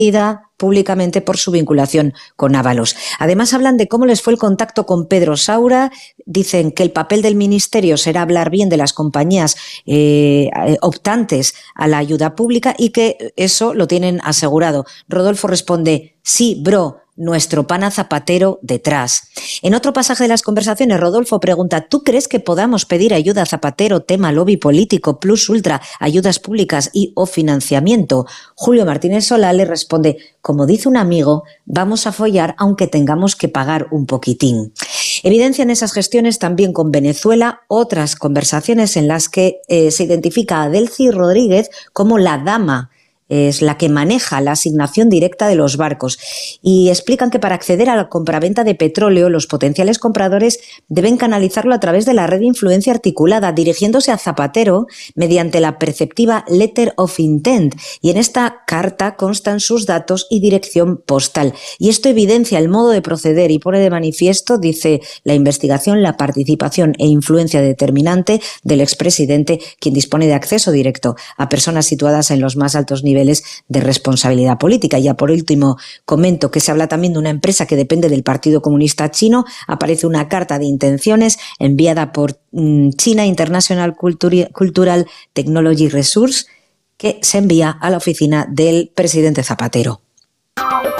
públicamente por su vinculación con Ábalos. Además hablan de cómo les fue el contacto con Pedro Saura, dicen que el papel del ministerio será hablar bien de las compañías optantes a la ayuda pública y que eso lo tienen asegurado. Rodolfo responde: sí, bro, nuestro pana Zapatero detrás. En otro pasaje de las conversaciones, Rodolfo pregunta: ¿tú crees que podamos pedir ayuda a Zapatero, tema lobby político, plus ultra, ayudas públicas y o financiamiento? Julio Martínez Solá le responde: como dice un amigo, vamos a follar aunque tengamos que pagar un poquitín. Evidencian esas gestiones también con Venezuela otras conversaciones en las que se identifica a Delcy Rodríguez como la dama, es la que maneja la asignación directa de los barcos, y explican que para acceder a la compraventa de petróleo los potenciales compradores deben canalizarlo a través de la red de influencia articulada, dirigiéndose a Zapatero mediante la preceptiva Letter of Intent, y en esta carta constan sus datos y dirección postal. Y esto evidencia el modo de proceder y pone de manifiesto, dice la investigación, la participación e influencia determinante del expresidente, quien dispone de acceso directo a personas situadas en los más altos niveles de responsabilidad política. Ya por último comento que se habla también de una empresa que depende del Partido Comunista Chino. Aparece una carta de intenciones enviada por China International Cultural Technology Resource, que se envía a la oficina del presidente Zapatero.